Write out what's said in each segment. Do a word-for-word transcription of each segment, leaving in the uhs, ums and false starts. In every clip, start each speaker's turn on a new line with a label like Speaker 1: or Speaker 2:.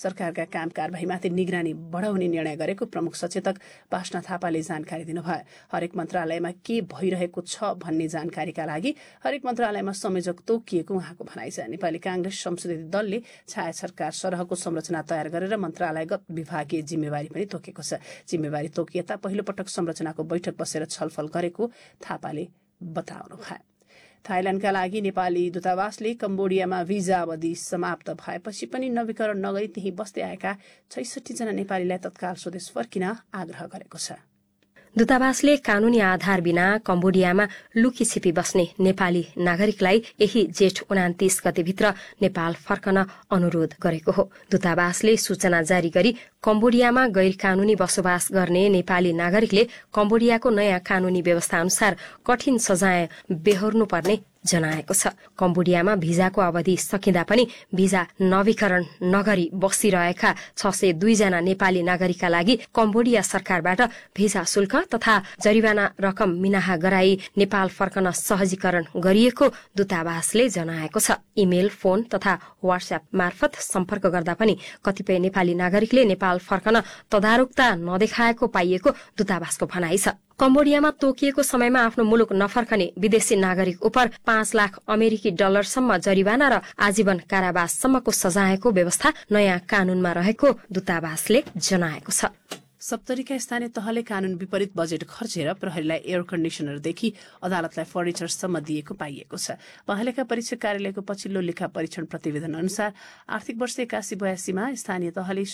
Speaker 1: सरकारका काम कारबाहीमाथि निगरानी बढाउने निर्णय गरेको प्रमुख सचेतक बासना थापाले जानकारी दिनुभयो। हरेक मन्त्रालयमा के भइरहेको छ भन्ने जानकारीका लागि हरेक मन्त्रालयमा संयोजक तोकिएको उहाँको भनाइ छ। नेपाली कांग्रेस संसदीय दलले छाया सरकार सरहको संरचना तयार गरेर मन्त्रालयगत विभागीय जिम्मेवारी पनि तोकेको छ। जिम्मेवारी तोकिएता पहिलो पटक संरचनाको बैठक बसेर छलफल गरेको थापाले बताउनुभयो। थाइल्याण्डका लागि नेपाली दूतावासले कम्बोडियामा भिजा अवधि समाप्त भएपछि पनि नवीकरण नगरी त्यही बस्दै आएका छैसठी जना नेपालीलाई तत्काल स्वदेश फर्किन आग्रह गरेको छ।
Speaker 2: दूतावासले कानूनी आधार बिना कम्बोडियामा लुकी छिपी बस्ने नेपाली नागरिकलाई यही जेठ उनातिस गतेभित्र नेपाल फर्कन अनुरोध गरेको हो। दूतावासले सूचना जारी गरी कम्बोडियामा गैर कानूनी बसोबास गर्ने नेपाली नागरिकले कम्बोडियाको नयाँ कानूनी व्यवस्था अनुसार कठिन सजाय बेहोर्नुपर्ने जनाएको छ। कम्बोडियामा भिजाको अवधि सकिँदा पनि भिजा नवीकरण नगरी बसिरहेका छ सय दुई जना नेपाली नागरिकका लागि कम्बोडिया सरकारबाट भिजा शुल्क तथा जरिवाना रकम मिनाहा गराई नेपाल फर्कन सहजीकरण गरिएको दूतावासले जनाएको छ। इमेल, फोन तथा व्हाट्सएप मार्फत सम्पर्क गर्दा पनि कतिपय नेपाली नागरिकले नेपाल फर्कन तदारुकता नदेखाएको पाइएको दूतावासको भनाइ छ। कम्बोडियामा तोकिएको समयमा आफ्नो मुलुक नफर्कने विदेशी नागरिक उप पाँच लाख अमेरिकी डलरसम्म जरिवाना र आजीवन कारावाससम्मको सजायको व्यवस्था नयाँ कानूनमा रहेको दूतावासले जनाएको छ।
Speaker 1: सप्तरीका स्थानीय तहले कानून विपरीत बजेट खर्चेर प्रहरीलाई एयर कन्डिसनरदेखि अदालतलाई फर्निचरसम्म दिएको पाइएको छ। पहलेका परीक्षक कार्यालयको पछिल्लो लेखा परीक्षण प्रतिवेदन अनुसार आर्थिक वर्ष एकासी बयासीमा स्थानीय तहले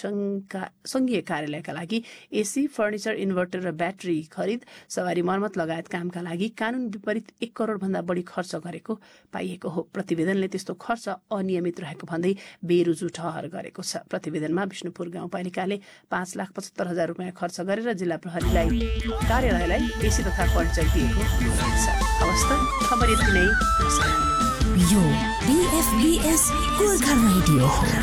Speaker 1: संघीय कार्यालयका लागि एसी, फर्निचर, इन्भर्टर र ब्याट्री खरिद, सवारी मर्मत लगायत कामका लागि कानून विपरीत एक करोड़ भन्दा बढी खर्च गरेको पाइएको हो। प्रतिवेदनले त्यस्तो खर्च अनियमित रहेको भन्दै बेरुजु ठहर गरेको छ। प्रतिवेदनमा विष्णुपुर गाउँपालिकाले पाँच लाख पचहत्तर हजार रुपियाँ खर्च गरेर जिल्ला प्रहरीलाई कार्यालयलाई एसी तथा फर्निचर दिएको छ। अवस्था खबर यति नै।
Speaker 3: यो बीएफबीएस गोर्खा रेडियो हो।